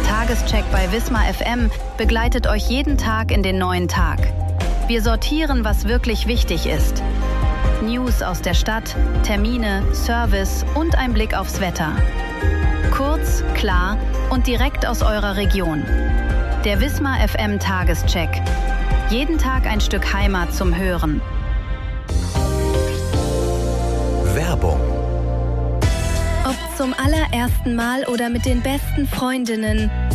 Der Tagescheck bei Wismar FM begleitet euch jeden Tag in den neuen Tag. Wir sortieren, was wirklich wichtig ist. News aus der Stadt, Termine, Service und ein Blick aufs Wetter. Kurz, klar und direkt aus eurer Region. Der Wismar FM Tagescheck. Jeden Tag ein Stück Heimat zum Hören. Werbung. Ob zum allerersten Mal oder mit den besten Freundinnen.